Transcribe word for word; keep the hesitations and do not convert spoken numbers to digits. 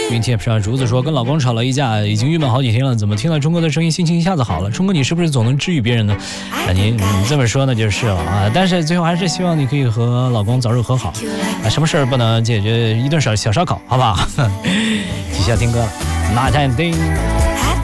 云贴上竹子说，跟老公吵了一架，已经郁闷好几天了，怎么听到钟哥的声音，心情一下子好了？钟哥，你是不是总能治愈别人呢？啊，你你这么说那就是了啊。但是最后还是希望你可以和老公早日和好啊。什么事儿不能解决一顿小小烧烤，好不好？接下来听歌了，那天定。